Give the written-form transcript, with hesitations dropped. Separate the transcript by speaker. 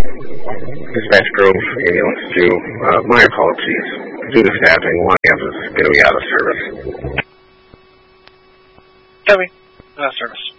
Speaker 1: Dispatch Grove Ambulance 2. My apologies. Due to staffing, one ambulance is going to be out of service.
Speaker 2: Copy. Out of service.